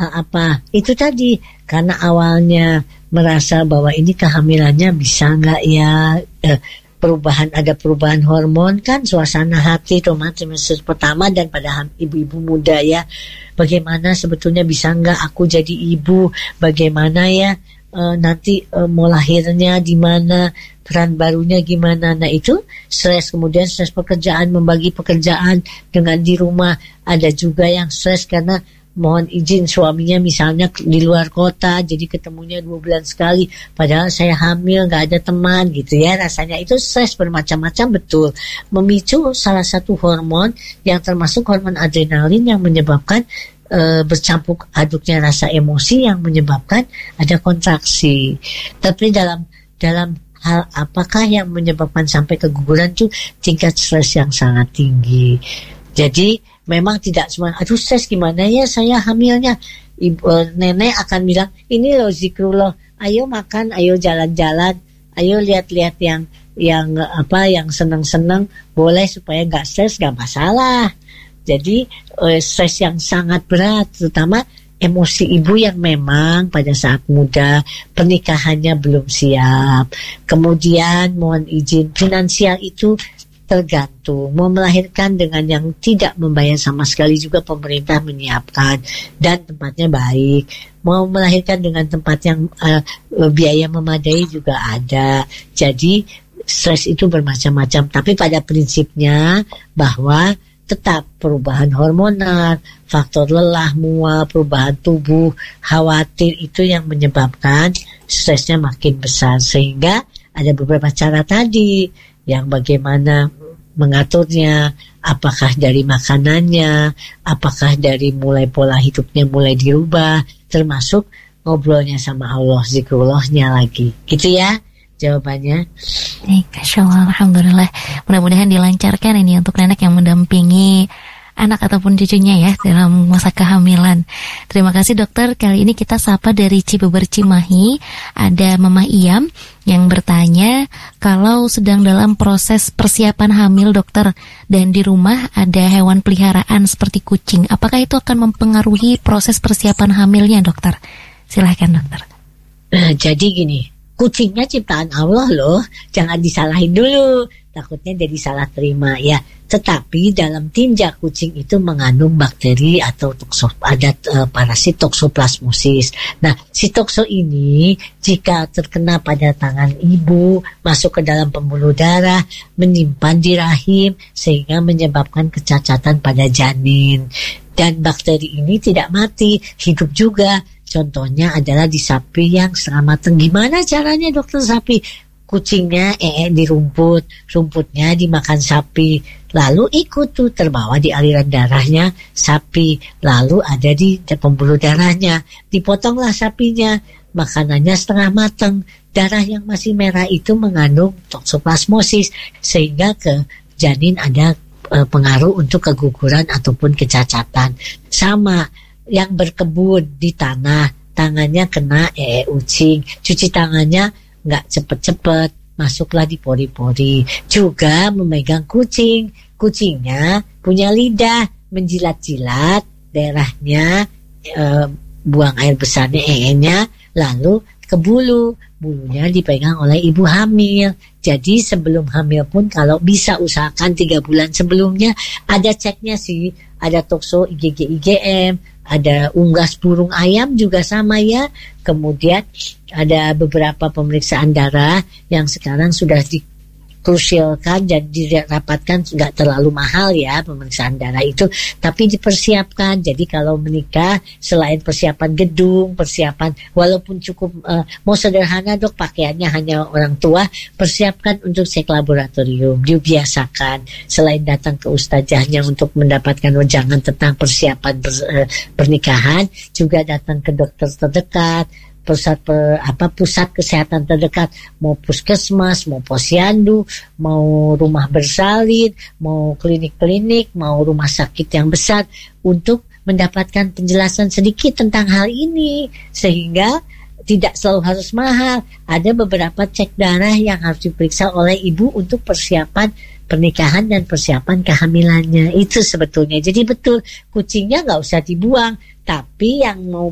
apa itu tadi, karena awalnya merasa bahwa ini kehamilannya bisa nggak ya, ada perubahan hormon kan, suasana hati trimester pertama dan pada ibu-ibu muda ya, bagaimana sebetulnya bisa nggak aku jadi ibu, bagaimana ya nanti mau lahirnya di mana, peran barunya gimana. Nah itu stres, kemudian stres pekerjaan, membagi pekerjaan dengan di rumah. Ada juga yang stres karena mohon izin suaminya misalnya di luar kota, jadi ketemunya 2 bulan sekali, padahal saya hamil, gak ada teman gitu ya. Rasanya itu stres bermacam-macam, betul memicu salah satu hormon yang termasuk hormon adrenalin yang menyebabkan bercampur aduknya rasa emosi yang menyebabkan ada kontraksi. Tapi dalam hal apakah yang menyebabkan sampai keguguran itu tingkat stres yang sangat tinggi. Jadi memang tidak cuma aduh stres gimana ya saya hamilnya. Nenek akan bilang ini loh zikrullah, ayo makan, ayo jalan-jalan, ayo lihat-lihat yang senang-senang, boleh supaya nggak stres, nggak masalah. Jadi stres yang sangat berat, terutama emosi ibu yang memang pada saat muda pernikahannya belum siap. Kemudian mohon izin finansial itu tergantung, mau melahirkan dengan yang tidak membayar sama sekali juga pemerintah menyiapkan dan tempatnya baik, mau melahirkan dengan tempat yang biaya memadai juga ada. Jadi stres itu bermacam-macam, tapi pada prinsipnya bahwa tetap perubahan hormonal, faktor lelah, mual, perubahan tubuh, khawatir itu yang menyebabkan stresnya makin besar. Sehingga ada beberapa cara tadi yang bagaimana mengaturnya, apakah dari makanannya, apakah dari mulai pola hidupnya mulai dirubah, termasuk ngobrolnya sama Allah, zikrullahnya lagi. Gitu ya jawabannya. Masya Allah, alhamdulillah. Mudah-mudahan dilancarkan ini untuk nenek yang mendampingi anak ataupun cucunya ya dalam masa kehamilan. Terima kasih dokter. Kali ini kita sapa dari Cibeber Cimahi. Ada Mama Iyam yang bertanya, kalau sedang dalam proses persiapan hamil dokter dan di rumah ada hewan peliharaan seperti kucing, apakah itu akan mempengaruhi proses persiapan hamilnya dokter? Silahkan dokter. Jadi gini, kucingnya ciptaan Allah loh, jangan disalahin dulu, takutnya jadi salah terima ya. Tetapi dalam tinja kucing itu mengandung bakteri atau parasit toksoplasmosis. Nah, si tokso ini jika terkena pada tangan ibu, masuk ke dalam pembuluh darah, menyimpan di rahim sehingga menyebabkan kecacatan pada janin. Dan bakteri ini tidak mati, hidup juga. Contohnya adalah di sapi yang setengah matang. Gimana caranya dokter sapi? Kucingnya di rumputnya dimakan sapi, lalu ikut tuh terbawa di aliran darahnya sapi, lalu ada di pembuluh darahnya, dipotonglah sapinya, makanannya setengah matang, darah yang masih merah itu mengandung toksoplasmosis sehingga ke janin ada pengaruh untuk keguguran ataupun kecacatan. Sama yang berkebun di tanah, tangannya kena ucing, cuci tangannya nggak cepet-cepet, masuklah di pori-pori. Juga memegang kucingnya punya lidah, menjilat-jilat daerahnya, buang air besarnya lalu ke bulunya dipegang oleh ibu hamil. Jadi sebelum hamil pun kalau bisa usahakan 3 bulan sebelumnya ada ceknya sih, ada tokso IgG IgM, ada unggas burung ayam juga sama ya. Kemudian ada beberapa pemeriksaan darah yang sekarang sudah dikrusialkan dan dirapatkan, nggak terlalu mahal ya pemeriksaan darah itu, tapi dipersiapkan. Jadi kalau menikah selain persiapan gedung, persiapan walaupun cukup mau sederhana dok, pakaiannya hanya orang tua, persiapkan untuk cek laboratorium, dibiasakan selain datang ke ustazahnya untuk mendapatkan wejangan tentang persiapan pernikahan, juga datang ke dokter terdekat, pusat kesehatan terdekat, mau puskesmas, mau posyandu, mau rumah bersalin, mau klinik-klinik, mau rumah sakit yang besar, untuk mendapatkan penjelasan sedikit tentang hal ini sehingga tidak selalu harus mahal. Ada beberapa cek darah yang harus diperiksa oleh ibu untuk persiapan pernikahan dan persiapan kehamilannya itu sebetulnya. Jadi betul, kucingnya nggak usah dibuang, tapi yang mau